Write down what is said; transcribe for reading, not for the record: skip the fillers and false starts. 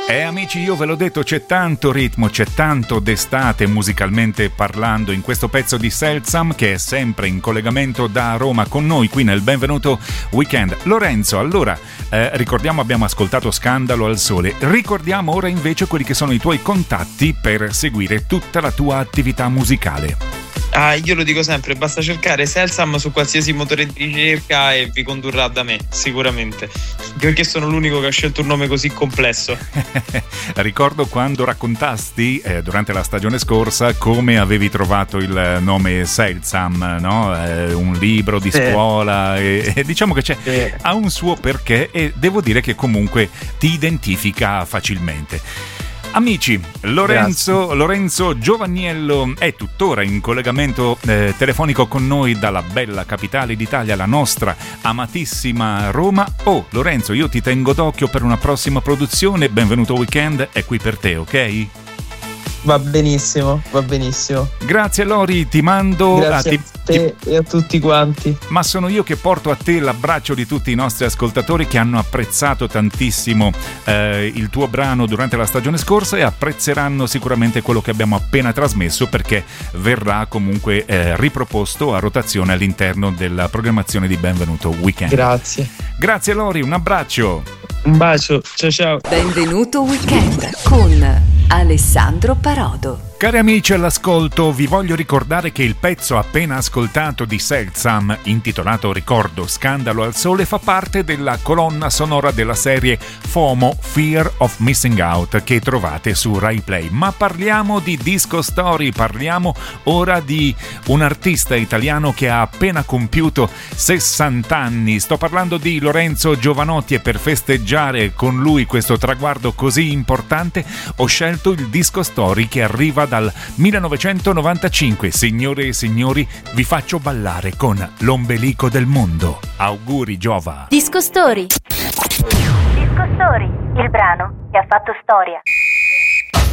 Amici, io ve l'ho detto, c'è tanto ritmo, c'è tanto d'estate musicalmente parlando in questo pezzo di Seltsam, che è sempre in collegamento da Roma con noi qui nel Benvenuto Weekend. Lorenzo, allora, ricordiamo, abbiamo ascoltato Scandalo al Sole, ricordiamo ora invece quelli che sono i tuoi contatti per seguire tutta la tua attività musicale. Io lo dico sempre, basta cercare Seltsam su qualsiasi motore di ricerca e vi condurrà da me, sicuramente, perché sono l'unico che ha scelto un nome così complesso. Ricordo quando raccontasti durante la stagione scorsa come avevi trovato il nome Seltsam, no? Un libro di scuola e diciamo che ha un suo perché e devo dire che comunque ti identifica facilmente. Amici, Lorenzo Giovaniello è tuttora in collegamento telefonico con noi dalla bella capitale d'Italia, la nostra amatissima Roma. Lorenzo, io ti tengo d'occhio per una prossima produzione. Benvenuto Weekend è qui per te, ok? Va benissimo. Grazie Lori, ti mando Grazie a te e a tutti quanti. Ma sono io che porto a te l'abbraccio di tutti i nostri ascoltatori che hanno apprezzato tantissimo il tuo brano durante la stagione scorsa e apprezzeranno sicuramente quello che abbiamo appena trasmesso, perché verrà comunque riproposto a rotazione all'interno della programmazione di Benvenuto Weekend. Grazie Lori, un abbraccio. Un bacio, ciao. Benvenuto Weekend con Alessandro Parodo. Cari amici all'ascolto, vi voglio ricordare che il pezzo appena ascoltato di Seltsam, intitolato Ricordo, Scandalo al Sole, fa parte della colonna sonora della serie FOMO, Fear of Missing Out, che trovate su Rai Play. Ma parliamo di Disco Story, parliamo ora di un artista italiano che ha appena compiuto 60 anni. Sto parlando di Lorenzo Giovanotti e per festeggiare con lui questo traguardo così importante ho scelto il Disco Story che arriva dal 1995. Signore e signori, vi faccio ballare con L'ombelico del mondo. Auguri Giova. Disco Story, il brano che ha fatto storia.